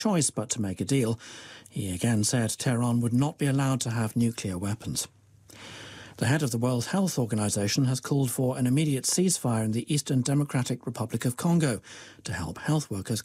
choice but to make a deal. He again said Tehran would not be allowed to have nuclear weapons. The head of the World Health Organization has called for an immediate ceasefire in the Eastern Democratic Republic of Congo to help health workers